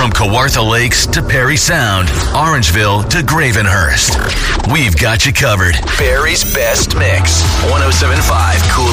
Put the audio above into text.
From Kawartha Lakes to Perry Sound, Orangeville to Gravenhurst. We've got you covered. Barry's Best Mix. 107.5 Cool